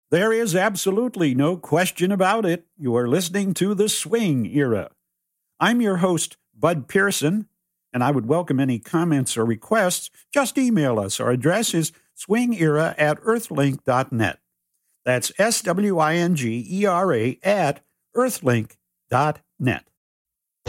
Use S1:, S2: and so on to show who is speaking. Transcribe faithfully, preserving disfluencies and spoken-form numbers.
S1: There is absolutely no question about it. You are listening to The Swing Era. I'm your host, Bud Pearson, and I would welcome any comments or requests. Just email us. Our address is swingera at earthlink dot net. That's S W I N G E R A at earthlink dot net.